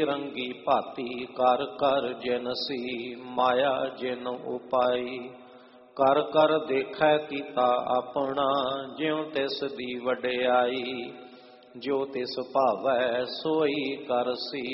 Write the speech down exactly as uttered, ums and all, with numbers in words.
ਰੰਗੀ ਭਾਤੀ ਕਰ ਕਰ ਜਿਨਸੀ ਮਾਇਆ ਜਿਨ ਉਪਾਈ। ਕਰ ਕਰ ਦੇਖੈ ਕੀਤਾ ਆਪਣਾ ਜਿਉ ਤਿਸ ਦੀ ਵਡਿਆਈ। ਜੋ ਤਿਸ ਭਾਵੈ ਸੋਈ ਕਰਸੀ